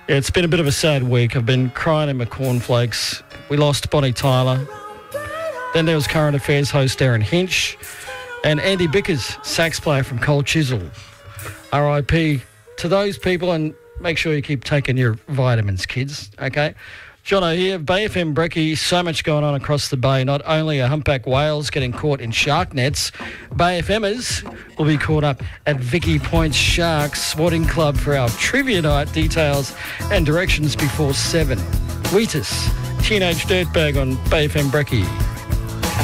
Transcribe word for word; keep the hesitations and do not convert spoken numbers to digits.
Yeah, it's been a bit of a sad week. I've been crying in my cornflakes. We lost Bonnie Tyler. Then there was current affairs host Darren Hinch and Andy Bickers, sax player from Cold Chisel. R I P to those people, and make sure you keep taking your vitamins, kids, okay? Jono here, Bay F M Brekkie, so much going on across the bay. Not only are humpback whales getting caught in shark nets, Bay FMers will be caught up at Vicky Point Sharks Swatting Club for our trivia night. Details and directions before seven. Wheatus, Teenage Dirtbag on Bay F M Brekkie.